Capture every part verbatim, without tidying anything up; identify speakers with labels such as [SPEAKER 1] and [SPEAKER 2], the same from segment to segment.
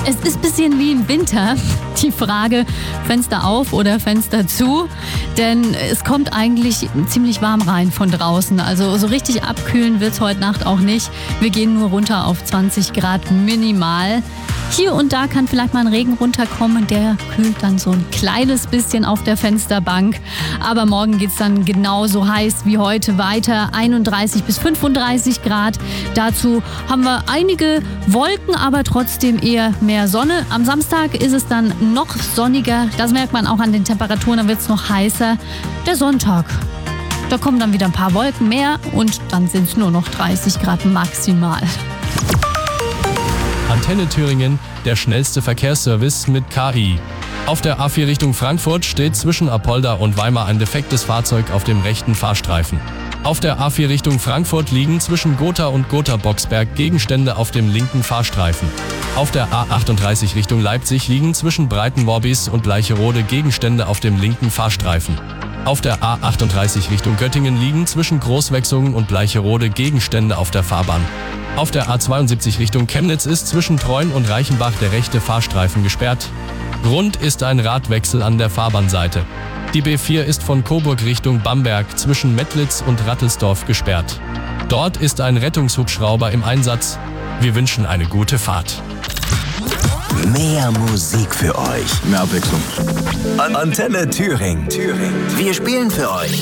[SPEAKER 1] Es ist ein bisschen wie im Winter. Die Frage, Fenster auf oder Fenster zu. Denn es kommt eigentlich ziemlich warm rein von draußen. Also so richtig abkühlen wird es heute Nacht auch nicht. Wir gehen nur runter auf zwanzig Grad minimal. Hier und da kann vielleicht mal ein Regen runterkommen, der kühlt dann so ein kleines bisschen auf der Fensterbank. Aber morgen geht es dann genauso heiß wie heute weiter, einunddreißig bis fünfunddreißig Grad. Dazu haben wir einige Wolken, aber trotzdem eher mehr Sonne. Am Samstag ist es dann noch sonniger, das merkt man auch an den Temperaturen, dann wird es noch heißer. Der Sonntag, da kommen dann wieder ein paar Wolken mehr und dann sind es nur noch dreißig Grad maximal.
[SPEAKER 2] Antenne Thüringen, der schnellste Verkehrsservice mit K I. Auf der A vier Richtung Frankfurt steht zwischen Apolda und Weimar ein defektes Fahrzeug auf dem rechten Fahrstreifen. Auf der A vier Richtung Frankfurt liegen zwischen Gotha und Gotha-Boxberg Gegenstände auf dem linken Fahrstreifen. Auf der A achtunddreißig Richtung Leipzig liegen zwischen Breitenmorbis und Leicherode Gegenstände auf dem linken Fahrstreifen. Auf der A achtunddreißig Richtung Göttingen liegen zwischen Großwechsungen und Bleicherode Gegenstände auf der Fahrbahn. Auf der A zweiundsiebzig Richtung Chemnitz ist zwischen Treuen und Reichenbach der rechte Fahrstreifen gesperrt. Grund ist ein Radwechsel an der Fahrbahnseite. Die B vier ist von Coburg Richtung Bamberg zwischen Mettlitz und Rattelsdorf gesperrt. Dort ist ein Rettungshubschrauber im Einsatz. Wir wünschen eine gute Fahrt.
[SPEAKER 3] Mehr Musik für euch.
[SPEAKER 4] Mehr Abwechslung.
[SPEAKER 3] An Antenne Thüringen. Thüringen. Wir spielen für euch.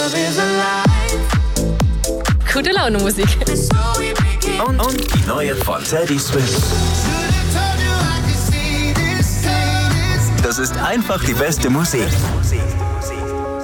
[SPEAKER 5] Gute Laune Musik.
[SPEAKER 3] Und, und die neue von Teddy Swims. Das ist einfach die beste Musik.